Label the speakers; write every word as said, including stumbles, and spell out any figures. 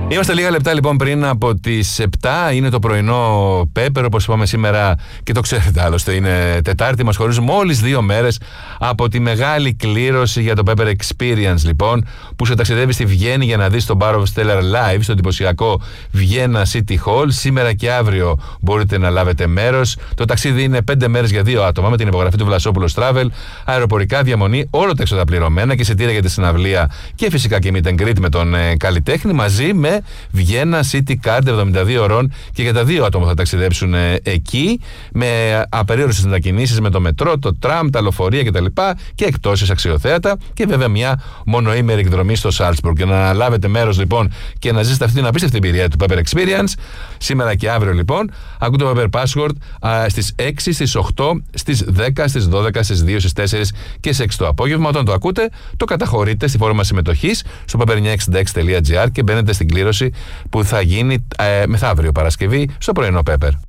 Speaker 1: Είμαστε λίγα λεπτά λοιπόν πριν από τις επτά, είναι το πρωινό Pepper, όπως είπαμε σήμερα και το ξέρετε άλλωστε, είναι Τετάρτη, μας χωρίζουν μόλις δύο μέρες από τη μεγάλη κλήρωση για το Pepper Experience λοιπόν, που σε ταξιδεύει στη Βιέννη για να δεις τον Bar of Stellar live στο εντυπωσιακό Vienna City Hall. Σήμερα και αύριο μπορείτε να λάβετε μέρος. Το ταξίδι είναι πέντε μέρες για δύο άτομα με την υπογραφή του Βλασόπουλος Travel, αεροπορικά, διαμονή, όλα τα έξοδα πληρωμένα και εισιτήρια για τη συναυλία και φυσικά και meet and greet με τον ε, καλλιτέχνη, μαζί με Vienna City Card εβδομήντα δύο ώρων και για τα δύο άτομα θα ταξιδέψουν ε, εκεί, με απεριόριστες μετακινήσεις με το μετρό, το τραμ, τα λεωφορεία κτλ. Και εκτόσεις αξιοθέατα και βέβαια μια μονοήμερη εκδρομή στο Salzburg. Για να λάβετε μέρος λοιπόν και να ζήσετε αυτή την απίστευτη εμπειρία του Pepper Experience, σήμερα και αύριο λοιπόν, ακούτε το Pepper Password α, στις έξι, στις οκτώ, στις δέκα, στις δώδεκα, στις δύο, στις τέσσερις και στις έξι το απόγευμα. Όταν το ακούτε, το καταχωρείτε στη φόρμα συμμετοχής στο πέπερ εννιακόσια εξήντα έξι τελεία τζι άρ και μπαίνετε στην κλήρωση που θα γίνει ε, μεθαύριο Παρασκευή στο πρωινό Pepper.